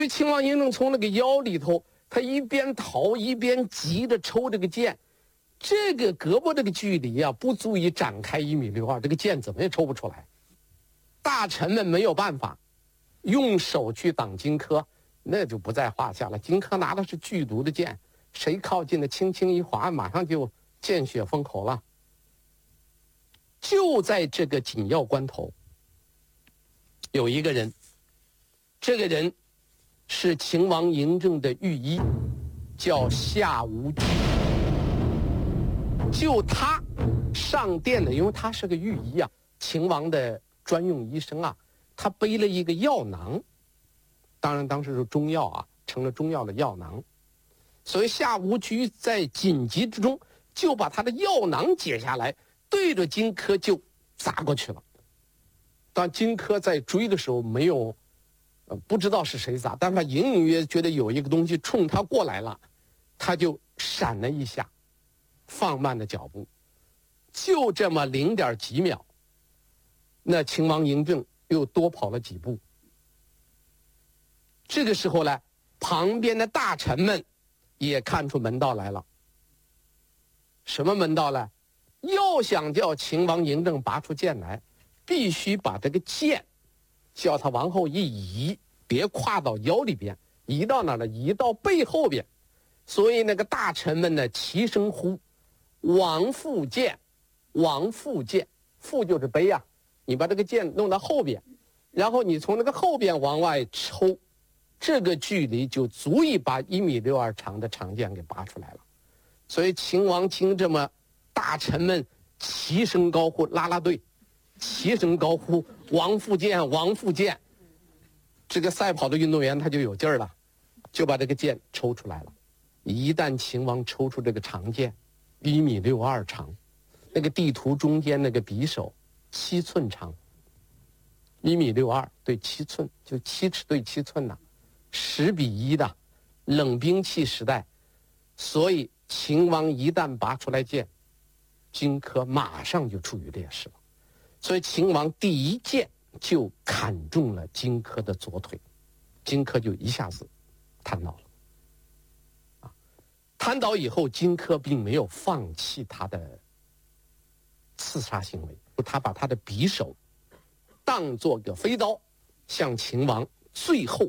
秦王嬴政从那个腰里头，他一边逃一边急着抽这个剑，这个胳膊这个距离啊，不足以展开1.62米，这个剑怎么也抽不出来。大臣们没有办法，用手去挡荆轲，那就不在话下了。荆轲拿的是剧毒的剑，谁靠近的轻轻一划，马上就见血封喉了。就在这个紧要关头，有一个人，这个人是秦王嬴政的御医，叫夏无居。就他上殿的，因为他是个御医啊，秦王的专用医生啊，他背了一个药囊，当然当时是中药啊，成了中药的药囊。所以夏无居在紧急之中就把他的药囊解下来，对着荆轲就砸过去了。当荆轲在追的时候，没有不知道是谁砸，但他隐隐约觉得有一个东西冲他过来了，他就闪了一下，放慢了脚步，就这么0点几秒，那秦王嬴政又多跑了几步。这个时候呢，旁边的大臣们也看出门道来了。什么门道呢？要想叫秦王嬴政拔出剑来，必须把这个剑叫他往后一移，别跨到腰里边，移到哪儿呢？移到背后边。所以那个大臣们呢，齐声呼：“王复剑，王复剑。”复就是背啊，你把这个剑弄到后边，然后你从那个后边往外抽，这个距离就足以把1.62米长的长剑给拔出来了。所以秦王听这么大臣们齐声高呼，啦啦队齐声高呼：“王复剑，王复剑。”这个赛跑的运动员他就有劲儿了，就把这个剑抽出来了。一旦秦王抽出这个长剑，1.62米长，那个地图中间那个匕首7寸长，1.62米对7寸，就7尺对7寸呐，10:1的冷兵器时代。所以秦王一旦拔出来剑，荆轲马上就处于劣势了。所以秦王第一剑就砍中了荆轲的左腿，荆轲就一下子瘫倒了。瘫倒以后，荆轲并没有放弃他的刺杀行为，他把他的匕首当作个飞刀，向秦王最后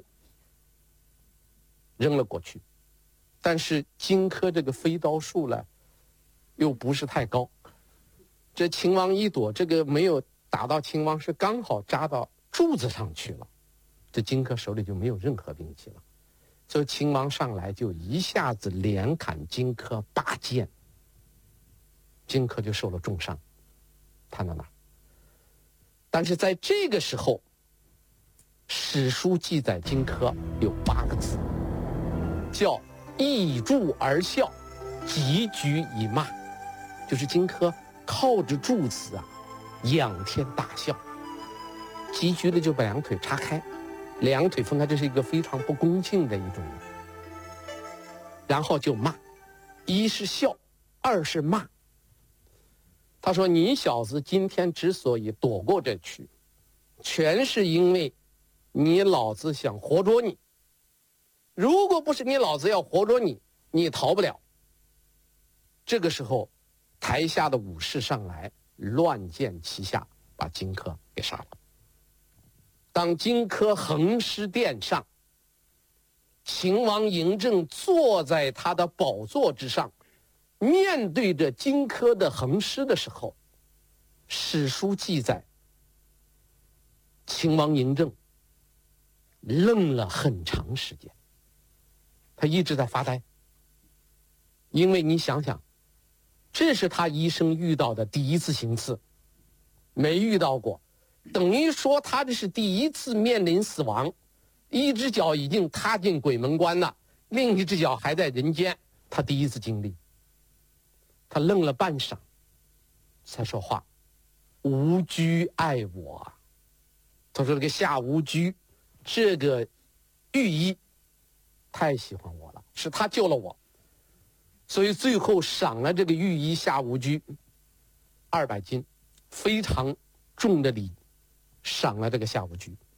扔了过去。但是荆轲这个飞刀术呢，又不是太高，这秦王一躲，这个没有打到秦王，是刚好扎到柱子上去了，这荆轲手里就没有任何兵器了。所以秦王上来就一下子连砍荆轲8剑，荆轲就受了重伤，瘫到那儿。但是在这个时候，史书记载荆轲有8个字，叫倚柱而笑，急举以骂，就是荆轲靠着柱子啊，仰天大笑。急举的就把2腿叉开，2腿分开，这是一个非常不恭敬的一种。然后就骂，一是笑，二是骂。他说：“你小子今天之所以躲过这去，全是因为你老子想活捉你。如果不是你老子要活捉你，你逃不了。”这个时候，台下的武士上来，乱箭齐下，把荆轲给杀了。当荆轲横尸殿上，秦王嬴政坐在他的宝座之上，面对着荆轲的横尸的时候，史书记载，秦王嬴政愣了很长时间，他一直在发呆。因为你想想，这是他一生遇到的第一次行刺，没遇到过，等于说他这是第一次面临死亡，一只脚已经踏进鬼门关了，另一只脚还在人间，他第一次经历。他愣了半晌，才说话：“无居爱我。”他说：“这个夏无居，这个御医太喜欢我了，是他救了我，所以最后赏了这个御医夏无居200斤，非常重的礼，赏了这个夏无居。